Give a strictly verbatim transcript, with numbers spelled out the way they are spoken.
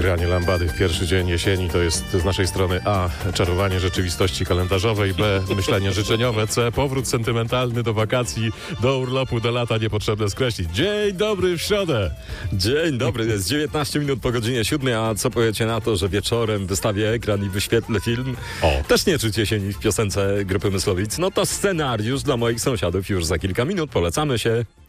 Granie lambady w pierwszy dzień jesieni to jest z naszej strony A. Czarowanie rzeczywistości kalendarzowej, B. Myślenie życzeniowe, C. Powrót sentymentalny do wakacji, do urlopu, do lata niepotrzebne skreślić. Dzień dobry w środę! Dzień dobry, jest dziewiętnaście minut po godzinie siódmej, a co powiecie na to, że wieczorem wystawię ekran i wyświetlę film? O. Też nie czuć jesieni w piosence Grupy Myslowic. No to scenariusz dla moich sąsiadów już za kilka minut. Polecamy się.